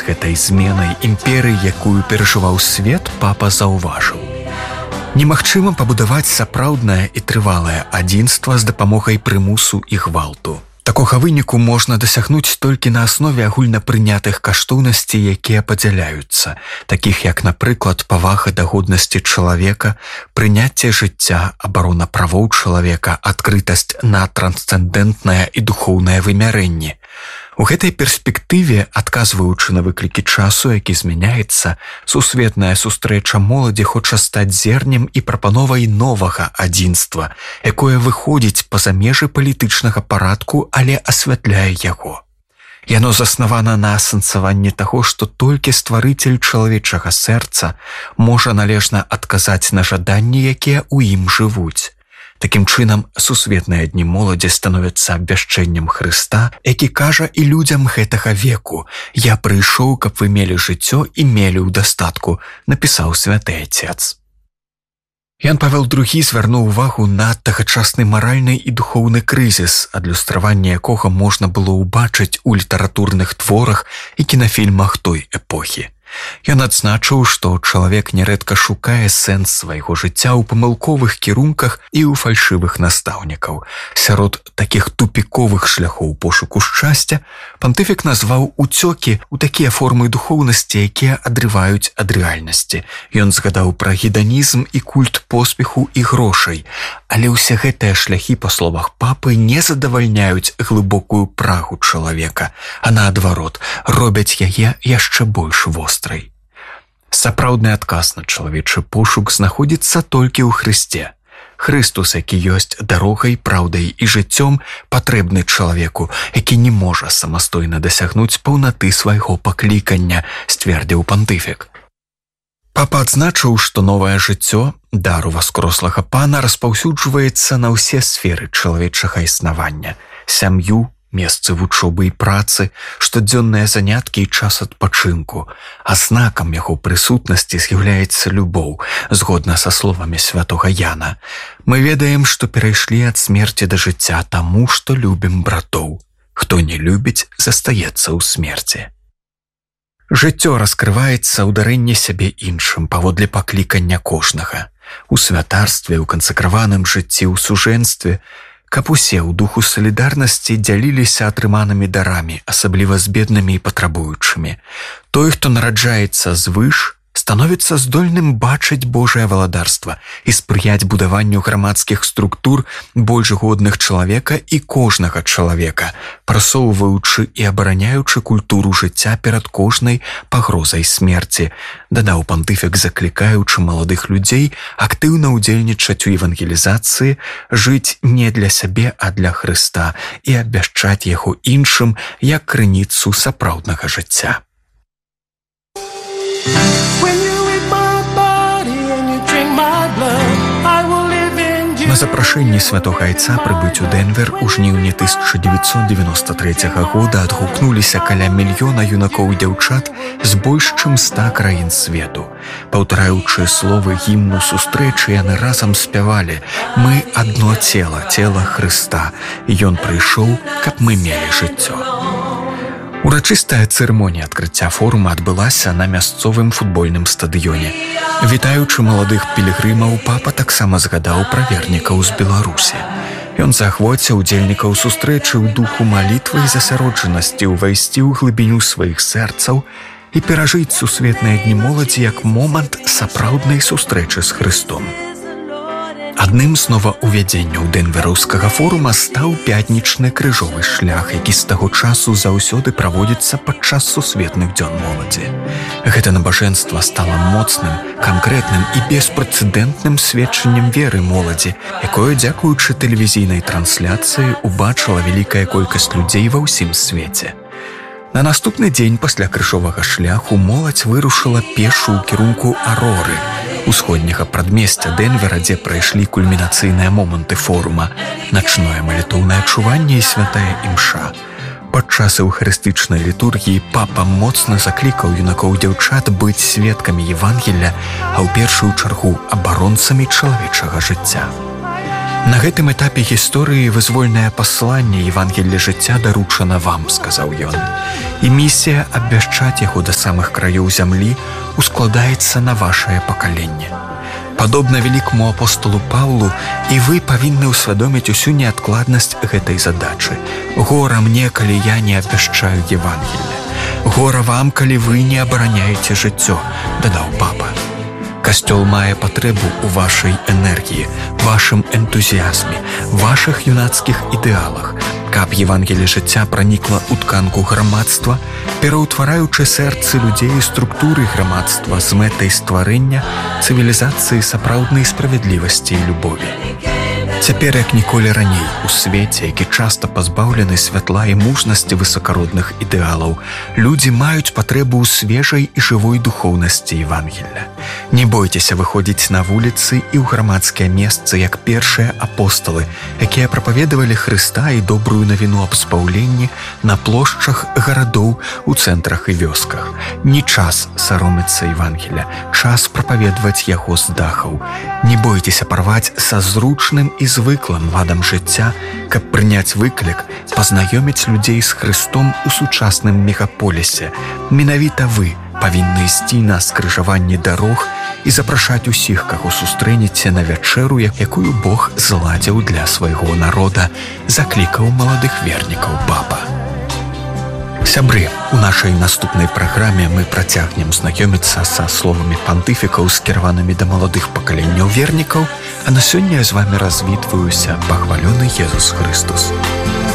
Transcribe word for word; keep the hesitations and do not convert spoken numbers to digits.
гэтай зменай імперыі, якую перажываў свет, папа заўважыў: немагчыма пабудаваць сапраўднае і трывалае адзінства з дапамогай прымусу і гвалту. Такога выніку можна дасягнуць толькі на аснове агульнапрынятых каштоўнасцей, якія падзяляюцца, такіх як, напрыклад, павага да годнасці чалавека, прыняцце жыцця, абарона правоў чалавека, адкрытасць на трансцэндэнтнае і духоўнае вымярэнне. У гэтай перспектыве, адказваючы на выклікі часу, які змяняецца, сусветная сустрэча моладзі хоча стаць зернем і прапановай новага адзінства, якое выходзіць па-за межы палітычнага парадку, але асвятляе яго. Яно заснавана на асэнсаванні таго, што толькі стварыцель чалавечага сэрца можа належна адказаць на жаданні, якія ў ім жывуць. Такім чынам, сусветныя дні моладзі становяцца абвяшчэннем Хрыста, які кажа і людзям гэтага веку: «Я прыйшоў, каб вы мелі жыццё і мелі ў дастатку», напісаў святы Отец. Ян Павел другі звярнуў увагу на тагачасны маральны і духоўны крызіс, адлюстраванне якога можна было ўбачыць у літаратурных творах і кінафільмах той эпохі. Ён адзначыў, што чалавек нярэдка шукае сэнс свайго жыцця ў памылковых кірунках і ў фальшывых настаўнікаў. Сярод такіх тупіковых шляхоў пошуку шчасця пантыфік назваў уцёкі ў такія формы духоўнасці, якія адрываюць ад рэальнасці. Ён згадаў пра геданізм і культ поспеху і грошай. Але ўсе гэтыя шляхі, па словах папы, не задавальняюць глыбокую прагу чалавека, а наадварот, робяць яе яшчэ больш вострай. Сапраўдны адказ на чалавечы пошук знаходзіцца толькі ў Хрысце. Хрыстус, які ёсць дарогай, праўдай і жыццём, патрэбны чалавеку, які не можа самастойна дасягнуць паўнаты свайго паклікання, сцвердзіў пантыфік. Папа адзначыў, што новае жыццё, дар уваскрослага пана, распаўсюджваецца на ўсе сферы чалавечага існавання: сям'ю, месцы вучобы і працы, штодзённыя заняткі і час адпачынку. А знакам яго прысутнасці з'яўляецца любоў, згодна са словамі святога Яна. Мы ведаем, што перайшлі ад смерці да жыцця таму, што любім братоў. Хто не любіць, застаецца ў смерці. Жыццё раскрываецца ў дарэнні сябе іншым паводле паклікання кожнага. У святарстве, у кансакраваным жыцці, ў сужэнстве, каб усе ў духу салідарнасці дзяліліся атрыманымі дарамі, асабліва з беднымі і патрабуючымі. Той, хто нараджаецца звыш, становіцца здольным бачыць Божае валадарства і спрыяць будаванню грамадскіх структур, больш годных чалавека і кожнага чалавека, прасоўваючы і абараняючы культуру жыцця перад кожнай пагрозай смерці, дадаў пантыфік, заклікаючы маладых людзей актыўна ўдзельнічаць у евангелізацыі, жыць не для сябе, а для Хрыста і абвяшчаць яго іншым як крыніцу сапраўднага жыцця. На запрашэнні святога Айца прыбыць у Дэнвер у жніўні тысяча дзевяцьсот дзевяноста трэцяга года адгукнуліся каля мільёна юнакоў і дзяўчат з больш чым ста краін свету. Паўтараючы словы гімну сустрэчы, яны разам спявалі: «Мы адно цела, цела Хрыста, і Ён прыйшоў, каб мы мелі жыццё». Урачыстая цырымонія адкрыцця форума адбылася на мясцовым футбольным стадыёне. Вітаючы маладых пілігрымаў, папа таксама згадаў пра вернікаў з Беларусі. Ён заахвоціў удзельнікаў сустрэчы ў духу малітвы і засяроджанасці ўвайсці ў глыбіню сваіх сэрцаў і перажыць сусветныя дні моладзі як момант сапраўднай сустрэчы з Хрыстом. Адным з новаўвядзенняў дэнвераўскага форума стаў пятнічны крыжовы шлях, які з таго часу заўсёды праводзіцца падчас сусветных дзён моладзі. Гэта набажэнства стала моцным, канкрэтным і беспрэцэдэнтным сведчаннем веры моладзі, якое, дзякуючы тэлевізійнай трансляцыі, убачыла вялікая колькасць людзей ва ўсім свеце. На наступны дзень пасля крыжовага шляху моладзь вырушыла пешу ў кірунку Ароры, усходняга прадмесця Дэнвера, дзе прайшлі кульмінацыйныя моманты форума, начное малітоўнае адчуванне і святая імша. Падчас эўхарыстычнай літургіі папа моцна заклікаў юнакоў і дзяўчат быць сведкамі Евангелля, а ў першую чаргу абаронцамі чалавечага жыцця. На гэтым этапе гісторыі вызвольнае пасланне Евангелля жыцця даручана вам, сказаў ён. І місія абвяшчаць яго да самых краёў зямлі ускладаецца на вашае пакаленне. Падобна вялікаму апостолу Паўлу, і вы павінны ўсвядоміць усю неадкладнасць гэтай задачы. Гора мне, калі я не абвяшчаю Евангелля. Гора вам, калі вы не абараняеце жыццё, дадаў папа. Касцёл мае патрэбу ў вашай энергіі, вашым энтузіязме, вашых юнацкіх ідэалах, каб Евангелле жыцця пранікла ў тканку грамадства, пераўтвараючы сэрцы людзей і структуры грамадства з мэтай стварэння цывілізацыі сапраўднай справядлівасці і любові. Цяпер, як ніколі раней, у свеце, які часта пазбаўлены святла і мужнасці высакародных ідэалаў, людзі маюць патрэбу ў свежай і жывой духоўнасці Евангелля. Не бойцеся выходзіць на вуліцы і ў грамадскія месцы, як першыя апосталы, якія прапаведавалі Хрыста і добрую навіну аб спаўленні на плошчах гарадоў, у цэнтрах і вёсках. Не час саромецца Евангелля, час прапаведваць яго з дахаў. Не бойцеся парваць са зручным і звыклым ладам жыцця, каб прыняць выклік, пазнаёміць людзей з Хрыстом у сучасным мегаполісе. Менавіта вы павінны ісці на скрыжаванні дарог і запрашаць усіх, каго сустрэнеце на вячэру, якую Бог зладзіў для свайго народа, заклікаў маладых вернікаў папа. Сябры, у нашай наступнай праграме мы працягнем знаёміцца са словамі пантыфікаў, скіраванымі да маладых пакаленняў вернікаў, а на сёння я з вамі развітваюся. Пахвалёны Езус Хрыстос.